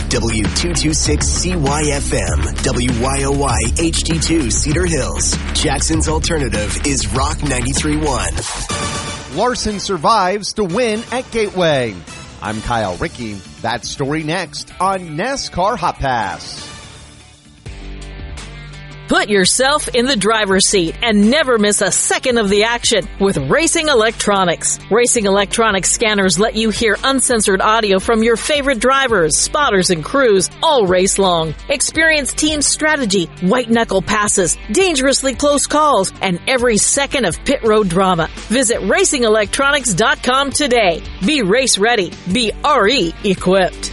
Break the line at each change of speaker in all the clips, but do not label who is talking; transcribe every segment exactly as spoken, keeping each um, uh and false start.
W two twenty-six C Y F M, W Y O Y H D two Cedar Hills. Jackson's alternative is Rock ninety-three point one.
Larson survives to win at Gateway. I'm Kyle Rickey. That story next on NASCAR Hot Pass.
Put yourself in the driver's seat and never miss a second of the action with Racing Electronics. Racing Electronics scanners let you hear uncensored audio from your favorite drivers, spotters, and crews all race long. Experience team strategy, white-knuckle passes, dangerously close calls, and every second of pit road drama. Visit racing electronics dot com today. Be race ready. Be R E equipped.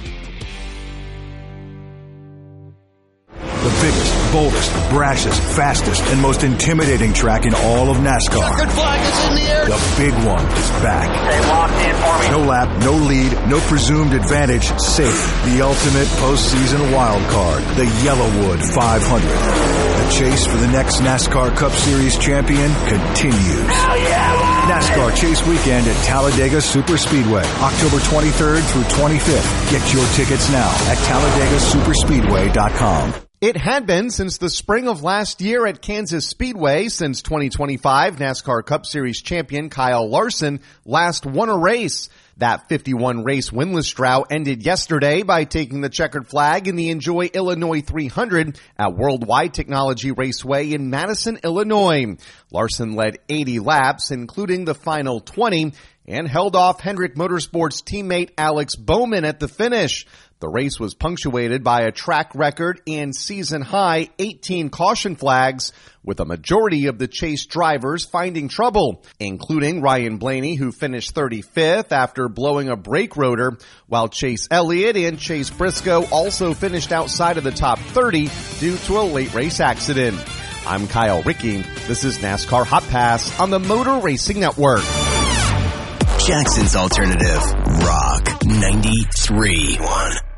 The biggest, boldest, brashest, fastest, and most intimidating track in all of NASCAR.
Checkered flag is in the air.
The big one is back.
Stay locked in for me.
No lap, no lead, no presumed advantage, safe. The ultimate postseason wild card, the Yellowwood five hundred. The chase for the next NASCAR Cup Series champion continues.
Hell yeah!
NASCAR Chase Weekend at Talladega Superspeedway, October twenty-third through twenty-fifth. Get your tickets now at talladega superspeedway dot com.
It had been since the spring of last year at Kansas Speedway. Since twenty twenty-five, NASCAR Cup Series champion Kyle Larson last won a race. That fifty-one race winless drought ended yesterday by taking the checkered flag in the Enjoy Illinois three hundred at Worldwide Technology Raceway in Madison, Illinois. Larson led eighty laps, including the final twenty, and held off Hendrick Motorsports teammate Alex Bowman at the finish. The race was punctuated by a track record and season-high eighteen caution flags, with a majority of the chase drivers finding trouble, including Ryan Blaney, who finished thirty-fifth after blowing a brake rotor, while Chase Elliott and Chase Briscoe also finished outside of the top thirty due to a late race accident. I'm Kyle Rickey. This is NASCAR Hot Pass on the Motor Racing Network.
Jackson's alternative, Rock ninety-three point one.